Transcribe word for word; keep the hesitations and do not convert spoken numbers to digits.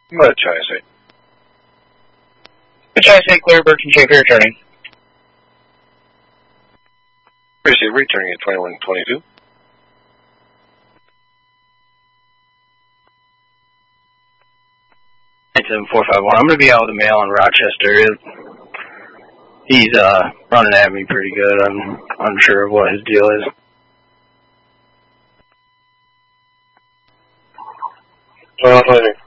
I'm going to Tri-State. Tri-State, clear, Burton Schaefer returning. Appreciate returning at twenty-one twenty-two. nine seven four five one. I'm going to be out with the mail in Rochester. He's uh, running at me pretty good. I'm unsure of what his deal is. twenty-one twenty-three.